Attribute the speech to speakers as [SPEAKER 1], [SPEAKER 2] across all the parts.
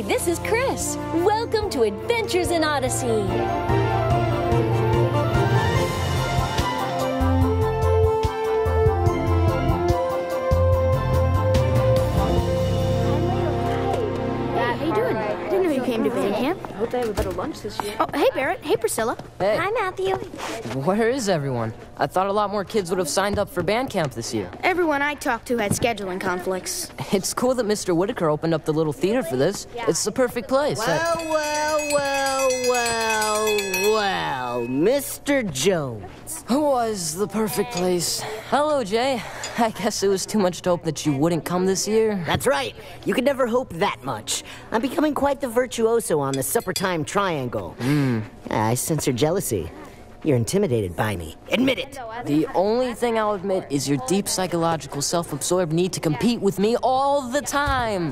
[SPEAKER 1] this is Chris. Welcome to Adventures in Odyssey.
[SPEAKER 2] To band camp.
[SPEAKER 3] I hope they have a better lunch this year.
[SPEAKER 2] Oh, hey, Barrett. Hey, Priscilla.
[SPEAKER 4] Hey.
[SPEAKER 1] Hi, Matthew.
[SPEAKER 4] Where is everyone? I thought a lot more kids would have signed up for band camp this year.
[SPEAKER 2] Everyone I talked to had scheduling conflicts.
[SPEAKER 4] It's cool that Mr. Whitaker opened up the little theater for this. It's the perfect place.
[SPEAKER 5] Well, Mr. Jones.
[SPEAKER 4] Was the perfect place. Hello, Jay. I guess it was too much to hope that you wouldn't come this year.
[SPEAKER 5] That's right. You could never hope that much. I'm becoming quite the virtuoso on the supper time triangle. I sense your jealousy. You're intimidated by me. Admit it.
[SPEAKER 4] The only thing I'll admit is your deep psychological, self-absorbed need to compete with me all the time.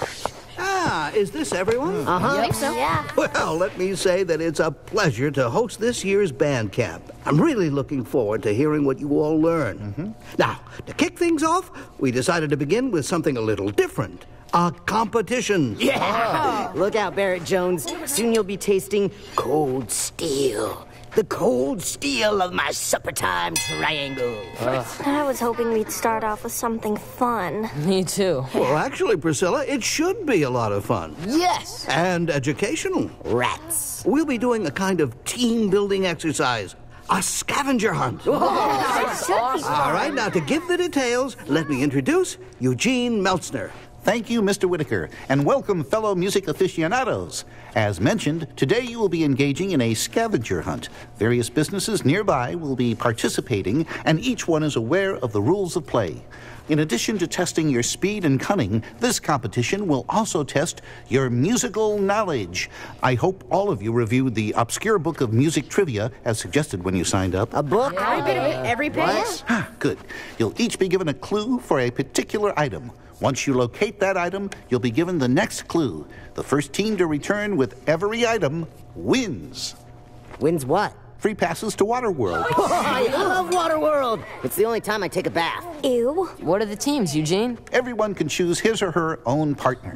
[SPEAKER 6] Ah, is this everyone?
[SPEAKER 2] I think so.
[SPEAKER 1] Yeah.
[SPEAKER 6] Well, let me say that it's a pleasure to host this year's band camp. I'm really looking forward to hearing what you all learn. Now, to kick things off, we decided to begin with something a little different. A competition.
[SPEAKER 5] Yeah! Look out, Barrett Jones. Soon you'll be tasting cold steel. The cold steel of my supper time triangle.
[SPEAKER 1] I was hoping we'd start off with something fun.
[SPEAKER 4] Me too.
[SPEAKER 6] Well, actually, Priscilla, it should be a lot of fun.
[SPEAKER 5] Yes!
[SPEAKER 6] And educational.
[SPEAKER 5] Rats.
[SPEAKER 6] We'll be doing a kind of team-building exercise. A scavenger hunt.
[SPEAKER 1] It should be fun.
[SPEAKER 6] All right, now to give the details, let me introduce Eugene Meltzner.
[SPEAKER 7] Thank you, Mr. Whitaker, and welcome, fellow music aficionados. As mentioned, today you will be engaging in a scavenger hunt. Various businesses nearby will be participating, and each one is aware of the rules of play. In addition to testing your speed and cunning, this competition will also test your musical knowledge. I hope all of you reviewed the obscure book of music trivia as suggested when you signed up.
[SPEAKER 5] A book?
[SPEAKER 2] Every bit of it, every page.
[SPEAKER 7] Good. You'll each be given a clue for a particular item. Once you locate that item, you'll be given the next clue. The first team to return with every item wins.
[SPEAKER 5] Wins what?
[SPEAKER 7] Free passes to Waterworld.
[SPEAKER 5] I love Waterworld. It's the only time I take a bath.
[SPEAKER 1] Ew.
[SPEAKER 4] What are the teams, Eugene?
[SPEAKER 7] Everyone can choose his or her own partner.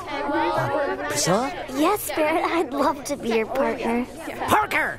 [SPEAKER 4] Priscilla?
[SPEAKER 1] Yes, Barrett, I'd love to be your partner.
[SPEAKER 5] Parker!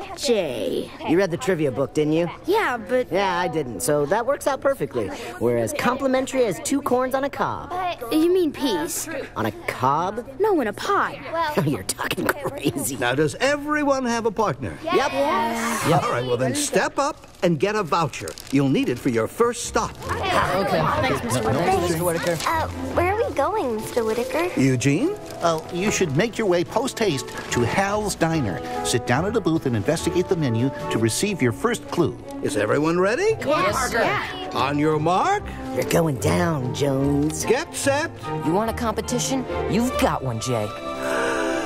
[SPEAKER 2] Jay.
[SPEAKER 5] You read the trivia book, didn't you?
[SPEAKER 2] Yeah, but...
[SPEAKER 5] Yeah, I didn't, so that works out perfectly. We're as complimentary as 2 corns on a cob.
[SPEAKER 2] You mean peas?
[SPEAKER 5] On a cob?
[SPEAKER 2] No, in a pod.
[SPEAKER 5] You're talking crazy.
[SPEAKER 6] Now, does everyone have a partner?
[SPEAKER 5] Yep.
[SPEAKER 6] All right, well then step up and get a voucher. You'll need it for your first stop.
[SPEAKER 4] Okay.
[SPEAKER 2] Thanks, Mr. Whitaker.
[SPEAKER 4] Thanks, Mr. Whitaker.
[SPEAKER 1] Where are we going, Mr. Whitaker?
[SPEAKER 6] Eugene?
[SPEAKER 7] You should make your way post-haste to Hal's Diner. Sit down at a booth and investigate the menu to receive your first clue.
[SPEAKER 6] Is everyone ready?
[SPEAKER 2] Yes, yeah.
[SPEAKER 6] On your mark,
[SPEAKER 5] You're going down, Jones.
[SPEAKER 6] get set.
[SPEAKER 4] You want a competition? You've got one, Jay.